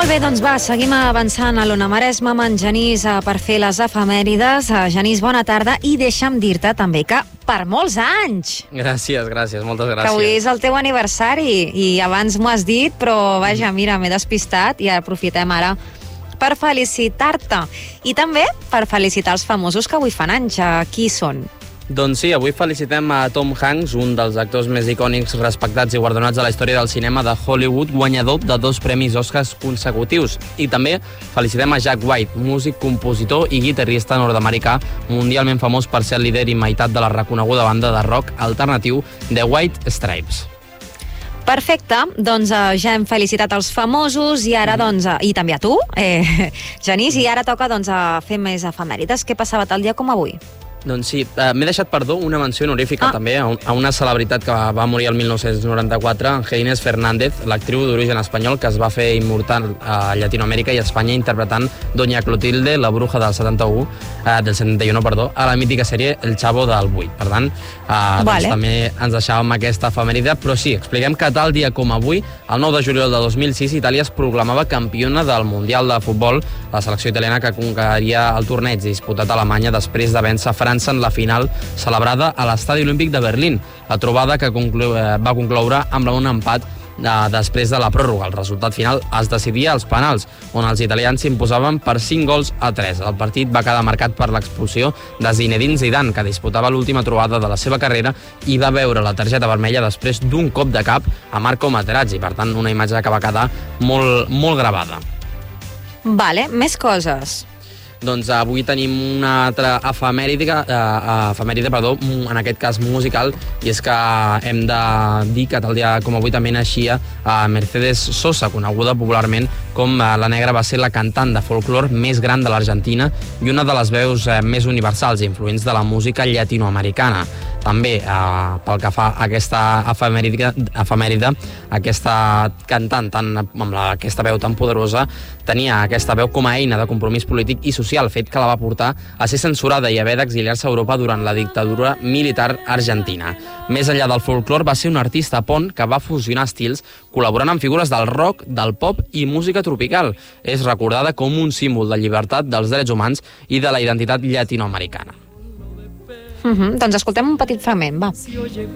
Molt bé, doncs va, seguim avançant a l'Ona Maresme amb en Genís per fer les efemèrides. Genís, bona tarda, i deixa'm dir-te també que per molts anys! Gràcies, moltes gràcies. Que avui és el teu aniversari i abans m'ho has dit, però vaja, mira, m'he despistat i aprofitem ara per felicitar-te. I també per felicitar els famosos que avui fan anys. Qui són? Doncs sí, avui felicitem a Tom Hanks, un dels actors més icònics, respectats i guardonats a la història del cinema de Hollywood, guanyador de 2 premis Oscars consecutius. I també felicitem a Jack White, músic, compositor i guitarrista nord-americà, mundialment famós per ser el líder i meitat de la reconeguda banda de rock alternatiu The White Stripes. Perfecte, doncs ja hem felicitat els famosos i ara i també a tu, Genís, i ara toca fer més efemèrides. Què passava tal dia com avui? Doncs sí, m'he deixat, una menció honorífica també a una celebritat que va morir el 1994, Angelines Fernández, l'actriu d'origen espanyol que es va fer immortal a Llatinoamèrica i a Espanya interpretant Doña Clotilde, la bruja del 71, a la mítica sèrie El Chavo del 8. Per tant, doncs també ens deixàvem aquesta efemèride, però sí, expliquem que tal dia com avui, el 9 de juliol de 2006, Itàlia es proclamava campiona del Mundial de Futbol, la selecció italiana que conqueria el torneig disputat a Alemanya després de vèncer França en la final celebrada a l'Estadi Olímpic de Berlín. La trobada que va concloure amb un empat després de la pròrroga. El resultat final es decidia als penals, on els italians s'imposaven per 5-3. El partit va quedar marcat per l'expulsió de Zinedine Zidane, que disputava l'última trobada de la seva carrera i va veure la targeta vermella després d'un cop de cap a Marco Materazzi. Per tant, una imatge que va quedar molt gravada. Vale, més coses. Doncs avui tenim una altra efemèride, en aquest cas musical, i és que hem de dir que tal dia com avui també naixia Mercedes Sosa, coneguda popularment com la Negra. Va ser la cantant de folklore més gran de l'Argentina i una de les veus més universals i influents de la música llatinoamericana. També, pel que fa a aquesta efemèride, aquesta cantant amb aquesta veu tan poderosa tenia aquesta veu com a eina de compromís polític i social, fet que la va portar a ser censurada i haver d'exiliar-se a Europa durant la dictadura militar argentina. Més enllà del folklore, va ser un artista pont que va fusionar estils, col·laborant amb figures del rock, del pop i música tropical. És recordada com un símbol de llibertat, dels drets humans i de la identitat llatinoamericana. Doncs escoltem un petit fragment, va.